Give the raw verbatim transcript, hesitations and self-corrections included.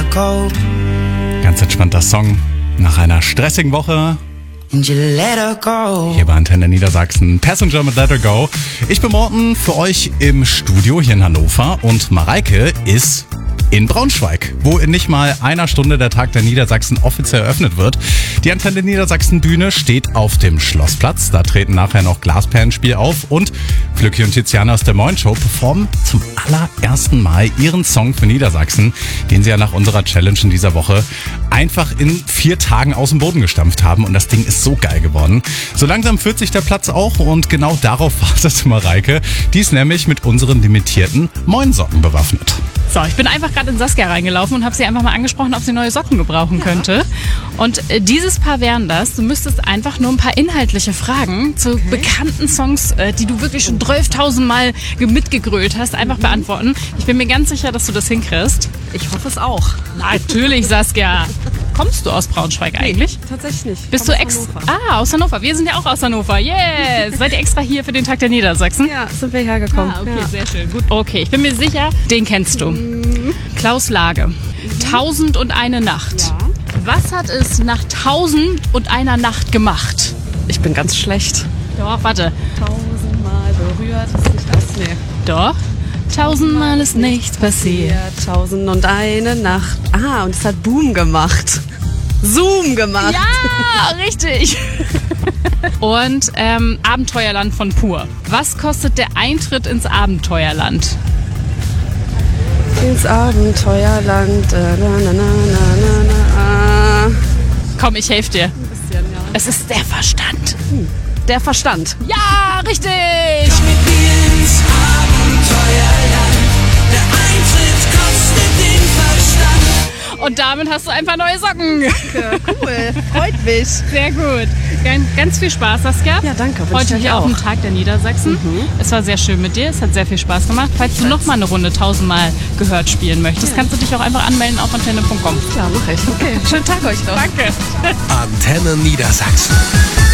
go. Ganz entspannter Song nach einer stressigen Woche. And you let her go. Hier bei Antenne Niedersachsen, Passenger mit Let Her Go. Ich bin Morten für euch im Studio hier in Hannover und Mareike ist in Braunschweig, wo in nicht mal einer Stunde der Tag der Niedersachsen offiziell eröffnet wird. Die Antenne Niedersachsen Bühne steht auf dem Schlossplatz. Da treten nachher noch Glasperlenspiel auf und Flücki und Tiziana aus der Moin Show performen zum allerersten Mal ihren Song für Niedersachsen, den sie ja nach unserer Challenge in dieser Woche einfach in vier Tagen aus dem Boden gestampft haben und das Ding ist so geil geworden. So langsam füllt sich der Platz auch und genau darauf wartet Mareike. Die ist nämlich mit unseren limitierten Moin-Socken bewaffnet. So, ich bin einfach gerade in Saskia reingelaufen und habe sie einfach mal angesprochen, ob sie neue Socken gebrauchen könnte. Und äh, dieses Paar wären das. Du müsstest einfach nur ein paar inhaltliche Fragen zu okay. bekannten Songs, äh, die du wirklich schon zwölftausend Mal ge- mitgegrölt hast, einfach mhm. beantworten. Ich bin mir ganz sicher, dass du das hinkriegst. Ich hoffe es auch. Natürlich, Saskia. Kommst du aus Braunschweig eigentlich? Nee, tatsächlich nicht. Bist du ex? Ah, aus Hannover. Wir sind ja auch aus Hannover. Yes! Seid ihr extra hier für den Tag der Niedersachsen? Ja, sind wir hergekommen. Ah, okay, ja. sehr schön. Gut. Okay, ich bin mir sicher, den kennst du. Mhm. Klaus Lage. Mhm. Tausend und eine Nacht. Ja. Was hat es nach tausend und einer Nacht gemacht? Ich bin ganz schlecht. Doch, warte. Tausendmal berührt, ist nicht das? Nee. Doch. Tausendmal ist nichts passiert. Tausend und eine Nacht. Ah, und es hat Boom gemacht. Zoom gemacht. Ja, richtig. Und ähm, Abenteuerland von Pur. Was kostet der Eintritt ins Abenteuerland? Ins Abenteuerland. Äh, na, na, na, na, na, na. Komm, ich helfe dir. Ein bisschen, ja. Es ist der Verstand. Hm. Der Verstand. Ja, richtig. Komm mit mir ins Abenteuerland. Der Eintritt kostet den Verstand. Und damit hast du ein paar neue Socken. Danke, cool. Freut mich. Sehr gut. Ganz, ganz viel Spaß, Saskia. Ja, danke. Heute hier auch. auf dem Tag der Niedersachsen. Mhm. Es war sehr schön mit dir. Es hat sehr viel Spaß gemacht. Falls du noch mal eine Runde tausendmal gehört spielen möchtest, ja. kannst du dich auch einfach anmelden auf antenne punkt com. Ja, mach ich. Okay. Schönen Tag euch noch. Danke. Antenne Niedersachsen.